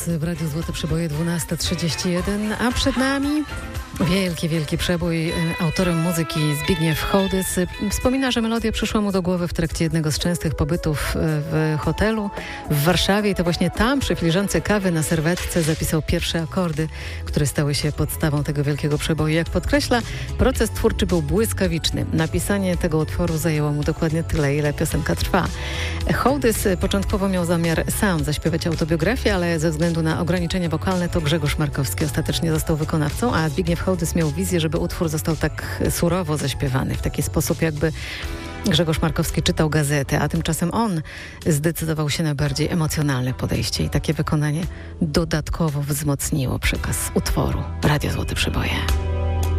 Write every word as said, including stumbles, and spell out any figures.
w Radiu Złote Przeboje dwunasta trzydzieści jeden, a przed nami wielki, wielki przebój. Autorem muzyki Zbigniew Hołdys wspomina, że melodia przyszła mu do głowy w trakcie jednego z częstych pobytów w hotelu w Warszawie i to właśnie tam przy filiżance kawy na serwetce zapisał pierwsze akordy, które stały się podstawą tego wielkiego przeboju. Jak podkreśla, proces twórczy był błyskawiczny. Napisanie tego utworu zajęło mu dokładnie tyle, ile piosenka trwa. Hołdys początkowo miał zamiar sam zaśpiewać autobiografię, ale ze względu na ograniczenia wokalne to Grzegorz Markowski ostatecznie został wykonawcą, a Zbigniew Hołdys miał wizję, żeby utwór został tak surowo zaśpiewany, w taki sposób, jakby Grzegorz Markowski czytał gazetę, a tymczasem on zdecydował się na bardziej emocjonalne podejście i takie wykonanie dodatkowo wzmocniło przekaz utworu Radio Złote Przeboje.